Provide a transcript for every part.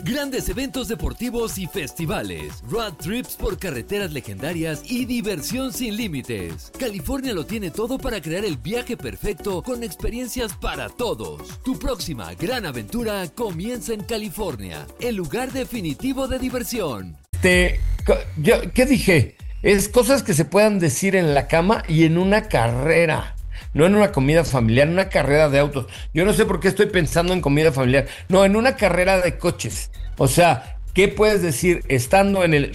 Grandes eventos deportivos y festivales, road trips por carreteras legendarias y diversión sin límites. California lo tiene todo para crear el viaje perfecto con experiencias para todos. Tu próxima gran aventura comienza en California, el lugar definitivo de diversión. ¿Qué dije? Es cosas que se puedan decir en la cama y en una carrera. No en una comida familiar, en una carrera de autos. Yo no sé por qué estoy pensando en comida familiar. No, en una carrera de coches. O sea, ¿qué puedes decir estando en el...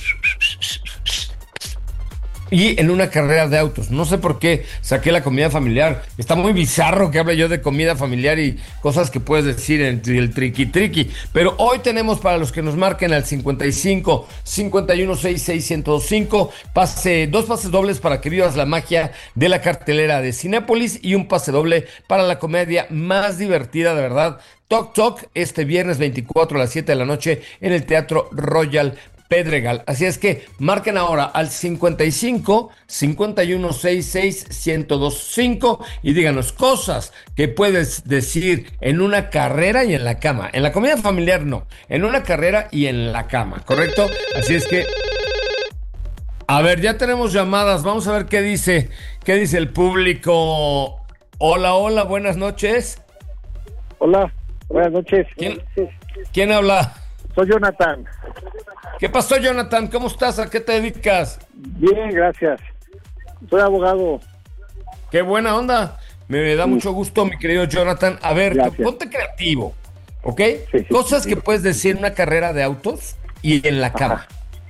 y en una carrera de autos? No sé por qué saqué la comida familiar. Está muy bizarro que hable yo de comida familiar y cosas que puedes decir en el triqui. Pero hoy tenemos para los que nos marquen al 55 51 66 1025 dos pases dobles para que vivas la magia de la cartelera de Cinépolis y un pase doble para la comedia más divertida, de verdad. Toc Toc, este viernes 24 a las 7 de la noche en el Teatro Royal Pedregal. Así es que marquen ahora al 55 51 66 1025 y díganos cosas que puedes decir en una carrera y en la cama. En la comida familiar no, en una carrera y en la cama, ¿correcto? Así es que, a ver, ya tenemos llamadas. Vamos a ver qué dice el público. Hola, buenas noches. Hola, buenas noches. ¿Quién habla? Soy Jonathan. ¿Qué pasó, Jonathan? ¿Cómo estás? ¿A qué te dedicas? Bien, gracias. Soy abogado. ¡Qué buena onda! Me da mucho gusto, mi querido Jonathan. A ver, ponte creativo, ¿ok? Sí, cosas que puedes decir en una carrera de autos y en la cama.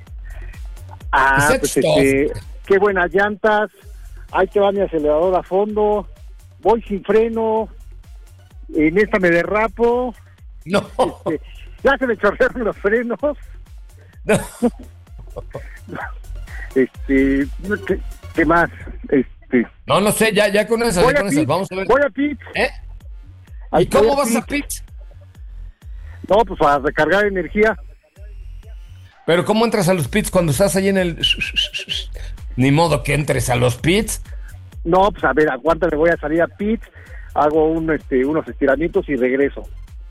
Pues qué buenas llantas. Ahí te va mi acelerador a fondo. Voy sin freno. En esta me derrapo. No. Ya se me chorrearon los frenos. No. ¿Qué más? No sé, ya con esas, vamos a ver. Voy a pit. ¿Y cómo vas a pit? No, pues para recargar energía. Pero ¿cómo entras a los pits cuando estás ahí en el... Ni modo que entres a los pits. No, pues a ver, aguántame, voy a salir a pit, hago unos estiramientos y regreso.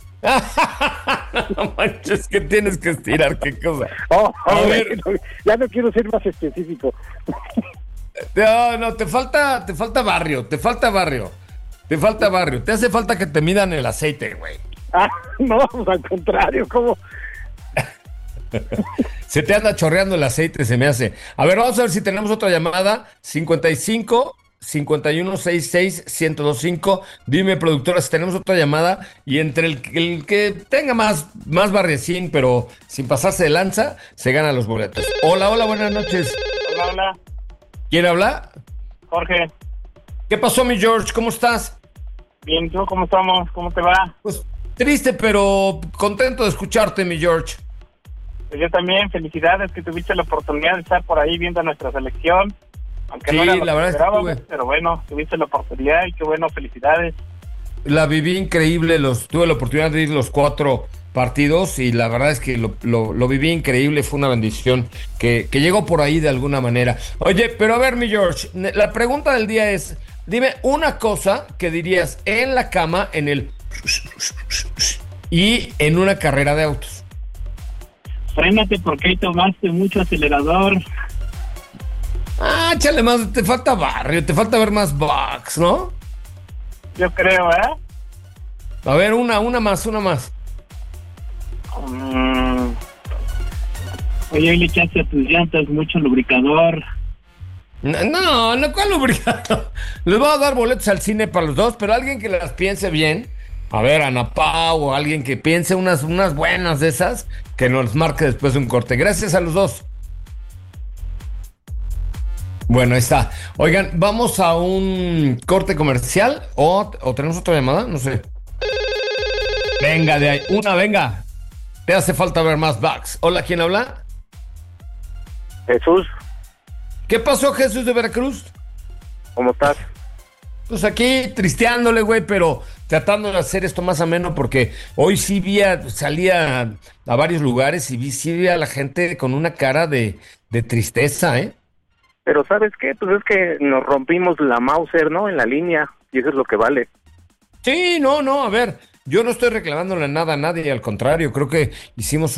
No manches, que tienes que estirar, qué cosa. A ver. Ya no quiero ser más específico. No, te falta barrio. Te hace falta que te midan el aceite, güey. No, pues al contrario, ¿cómo? Se te anda chorreando el aceite, se me hace. A ver, vamos a ver si tenemos otra llamada. 55 51 66 1025. Dime, productora, si tenemos otra llamada. Y entre el que tenga más barriecín, pero sin pasarse de lanza, se gana los boletos. Hola, buenas noches. Hola. ¿Quién habla? Jorge. ¿Qué pasó, mi George? ¿Cómo estás? Bien, ¿tú cómo estamos? ¿Cómo te va? Pues triste, pero contento de escucharte, mi George. Pues yo también, felicidades que tuviste la oportunidad de estar por ahí viendo nuestra selección. Aunque sí, no era lo la verdad esperábamos, es que pero bueno, tuviste la oportunidad y qué bueno, felicidades. La viví increíble, tuve la oportunidad de ir los 4 partidos y la verdad es que lo viví increíble, fue una bendición que llegó por ahí de alguna manera. Oye, pero a ver, mi George, la pregunta del día es, dime una cosa que dirías en la cama, en el... y en una carrera de autos. Frénate porque ahí tomaste mucho acelerador. Échale más, te falta barrio, te falta ver más box, ¿no? Yo creo, A ver, una más. Oye, le echaste a tus llantas mucho lubricador. No, ¿cuál lubricador? Les voy a dar boletos al cine para los dos, pero alguien que las piense bien. A ver, Ana Pau o alguien que piense unas buenas de esas, que nos marque después de un corte. Gracias a los dos. Bueno, ahí está. Oigan, ¿vamos a un corte comercial o tenemos otra llamada? No sé. Venga, de ahí. Venga. Te hace falta ver más backs. Hola, ¿quién habla? Jesús. ¿Qué pasó, Jesús de Veracruz? ¿Cómo estás? Pues aquí tristeándole, güey, pero tratando de hacer esto más ameno porque hoy sí salía a varios lugares y sí vi a la gente con una cara de tristeza, ¿eh? Pero ¿sabes qué? Pues es que nos rompimos la Mauser, ¿no? En la línea, y eso es lo que vale. Sí, no, a ver, yo no estoy reclamándole nada a nadie, al contrario, creo que hicimos